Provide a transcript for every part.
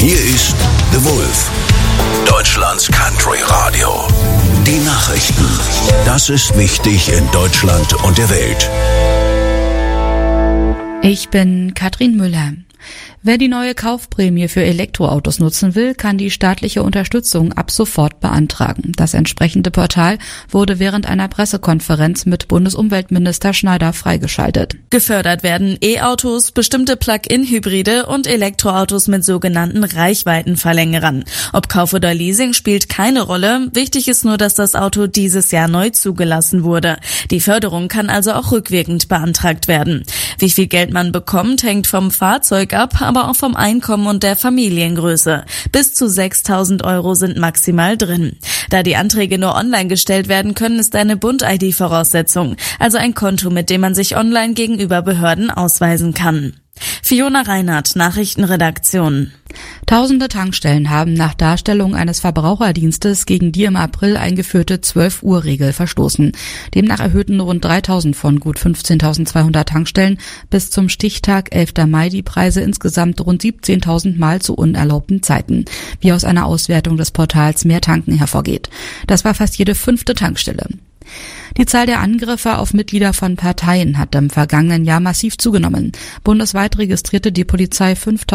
Hier ist The Wolf, Deutschlands Country Radio. Die Nachrichten. Das ist wichtig in Deutschland und der Welt. Ich bin Katrin Müller. Wer die neue Kaufprämie für Elektroautos nutzen will, kann die staatliche Unterstützung ab sofort beantragen. Das entsprechende Portal wurde während einer Pressekonferenz mit Bundesumweltminister Schneider freigeschaltet. Gefördert werden E-Autos, bestimmte Plug-in-Hybride und Elektroautos mit sogenannten Reichweitenverlängerern. Ob Kauf oder Leasing spielt keine Rolle. Wichtig ist nur, dass das Auto dieses Jahr neu zugelassen wurde. Die Förderung kann also auch rückwirkend beantragt werden. Wie viel Geld man bekommt, hängt vom Fahrzeug ab, aber auch vom Einkommen und der Familiengröße. Bis zu 6.000 € sind maximal drin. Da die Anträge nur online gestellt werden können, ist eine Bund-ID Voraussetzung, also ein Konto, mit dem man sich online gegenüber Behörden ausweisen kann. Fiona Reinhardt, Nachrichtenredaktion. Tausende Tankstellen haben nach Darstellung eines Verbraucherdienstes gegen die im April eingeführte 12-Uhr-Regel verstoßen. Demnach erhöhten rund 3.000 von gut 15.200 Tankstellen bis zum Stichtag 11. Mai die Preise insgesamt rund 17.000 Mal zu unerlaubten Zeiten, wie aus einer Auswertung des Portals Mehr Tanken hervorgeht. Das war fast jede 5. Tankstelle. Die Zahl der Angriffe auf Mitglieder von Parteien hat im vergangenen Jahr massiv zugenommen. Bundesweit registrierte die Polizei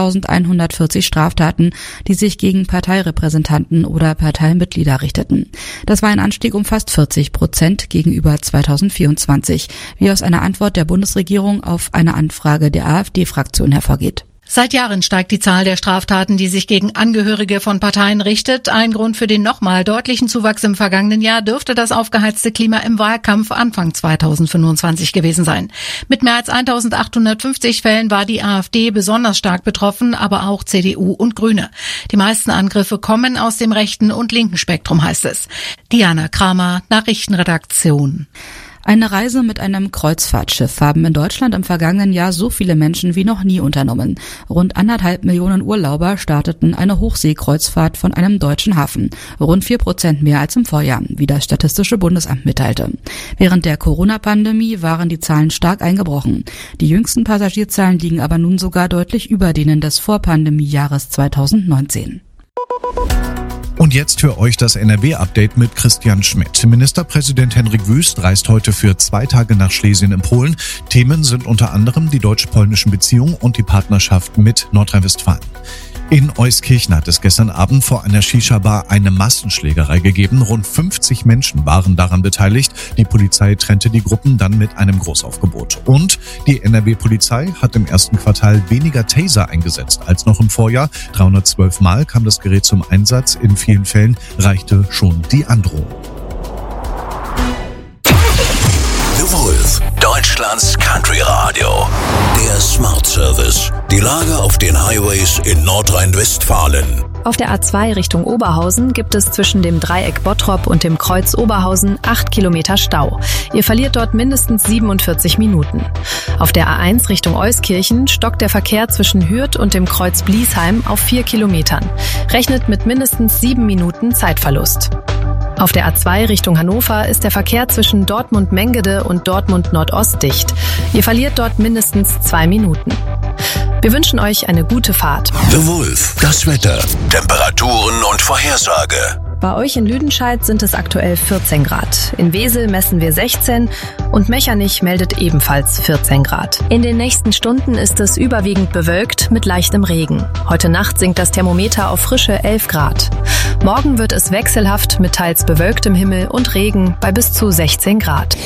5.140 Straftaten, die sich gegen Parteirepräsentanten oder Parteimitglieder richteten. Das war ein Anstieg um fast 40% gegenüber 2024, wie aus einer Antwort der Bundesregierung auf eine Anfrage der AfD-Fraktion hervorgeht. Seit Jahren steigt die Zahl der Straftaten, die sich gegen Angehörige von Parteien richtet. Ein Grund für den nochmal deutlichen Zuwachs im vergangenen Jahr dürfte das aufgeheizte Klima im Wahlkampf Anfang 2025 gewesen sein. Mit mehr als 1.850 Fällen war die AfD besonders stark betroffen, aber auch CDU und Grüne. Die meisten Angriffe kommen aus dem rechten und linken Spektrum, heißt es. Diana Kramer, Nachrichtenredaktion. Eine Reise mit einem Kreuzfahrtschiff haben in Deutschland im vergangenen Jahr so viele Menschen wie noch nie unternommen. Rund 1,5 Millionen Urlauber starteten eine Hochseekreuzfahrt von einem deutschen Hafen. Rund 4% mehr als im Vorjahr, wie das Statistische Bundesamt mitteilte. Während der Corona-Pandemie waren die Zahlen stark eingebrochen. Die jüngsten Passagierzahlen liegen aber nun sogar deutlich über denen des Vorpandemiejahres 2019. Und jetzt für euch das NRW-Update mit Christian Schmidt. Ministerpräsident Henrik Wüst reist heute für 2 Tage nach Schlesien in Polen. Themen sind unter anderem die deutsch-polnischen Beziehungen und die Partnerschaft mit Nordrhein-Westfalen. In Euskirchen hat es gestern Abend vor einer Shisha-Bar eine Massenschlägerei gegeben. Rund 50 Menschen waren daran beteiligt. Die Polizei trennte die Gruppen dann mit einem Großaufgebot. Und die NRW-Polizei hat im ersten Quartal weniger Taser eingesetzt als noch im Vorjahr. 312 Mal kam das Gerät zum Einsatz. In vielen Fällen reichte schon die Androhung. The Wolf, Deutschlands Country Radio. Der Smart Service. Die Lage auf den Highways in Nordrhein-Westfalen. Auf der A2 Richtung Oberhausen gibt es zwischen dem Dreieck Bottrop und dem Kreuz Oberhausen 8 Kilometer Stau. Ihr verliert dort mindestens 47 Minuten. Auf der A1 Richtung Euskirchen stockt der Verkehr zwischen Hürth und dem Kreuz Bliesheim auf 4 Kilometern. Rechnet mit mindestens 7 Minuten Zeitverlust. Auf der A2 Richtung Hannover ist der Verkehr zwischen Dortmund-Mengede und Dortmund-Nordost dicht. Ihr verliert dort mindestens 2 Minuten. Wir wünschen euch eine gute Fahrt. The Wolf, das Wetter, Temperaturen und Vorhersage. Bei euch in Lüdenscheid sind es aktuell 14 Grad. In Wesel messen wir 16 und Mechernich meldet ebenfalls 14 Grad. In den nächsten Stunden ist es überwiegend bewölkt mit leichtem Regen. Heute Nacht sinkt das Thermometer auf frische 11 Grad. Morgen wird es wechselhaft mit teils bewölktem Himmel und Regen bei bis zu 16 Grad.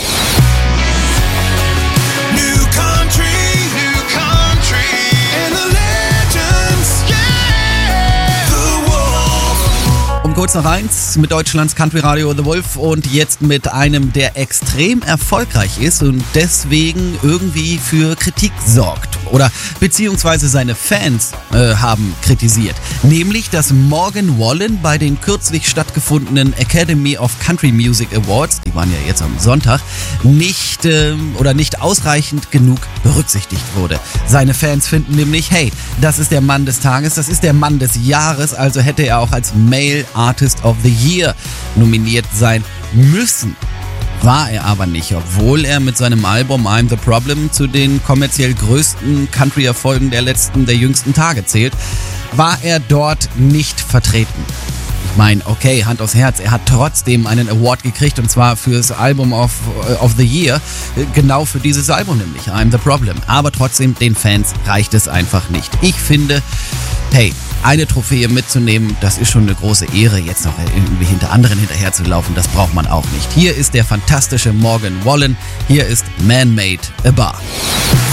Kurz nach 1 mit Deutschlands Country Radio The Wolf und jetzt mit einem, der extrem erfolgreich ist und deswegen irgendwie für Kritik sorgt. Oder beziehungsweise seine Fans haben kritisiert. Nämlich, dass Morgan Wallen bei den kürzlich stattgefundenen Academy of Country Music Awards, die waren ja jetzt am Sonntag, nicht ausreichend genug berücksichtigt wurde. Seine Fans finden nämlich, hey, das ist der Mann des Tages, das ist der Mann des Jahres, also hätte er auch als Male Artist of the Year nominiert sein müssen. War er aber nicht, obwohl er mit seinem Album I'm the Problem zu den kommerziell größten Country-Erfolgen der jüngsten Tage zählt, war er dort nicht vertreten. Ich meine, okay, Hand aufs Herz, er hat trotzdem einen Award gekriegt, und zwar fürs Album of the Year, genau für dieses Album nämlich, I'm the Problem. Aber trotzdem, den Fans reicht es einfach nicht. Ich finde, hey, eine Trophäe mitzunehmen, das ist schon eine große Ehre. Jetzt noch irgendwie hinter anderen hinterher zu laufen, das braucht man auch nicht. Hier ist der fantastische Morgan Wallen, hier ist Man Made a Bar.